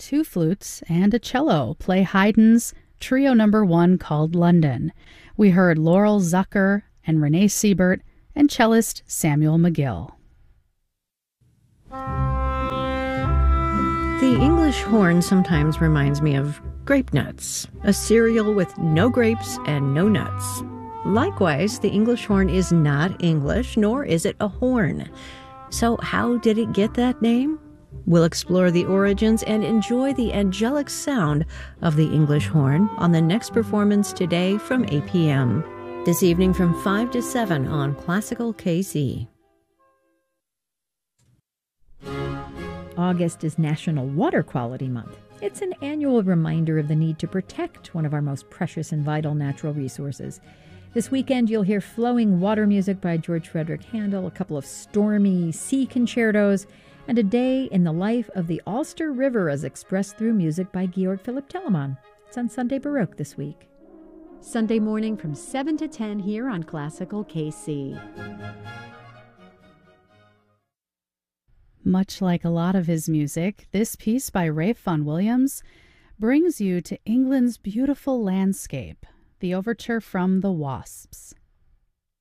two flutes and a cello play Haydn's Trio No. 1 called London. We heard Laurel Zucker and Renee Siebert and cellist Samuel McGill. The English horn sometimes reminds me of grape nuts, a cereal with no grapes and no nuts. Likewise, the English horn is not English, nor is it a horn. So how did it get that name? We'll explore the origins and enjoy the angelic sound of the English horn on the next performance today from 8 p.m. This evening from 5 to 7 on Classical KC. August is National Water Quality Month. It's an annual reminder of the need to protect one of our most precious and vital natural resources. This weekend, you'll hear flowing water music by George Frederick Handel, a couple of stormy sea concertos, and a day in the life of the Ulster River as expressed through music by Georg Philipp Telemann. It's on Sunday Baroque this week. Sunday morning from 7 to 10 here on Classical KC. Much like a lot of his music, this piece by Ralph Vaughan Williams brings you to England's beautiful landscape, the overture from The Wasps.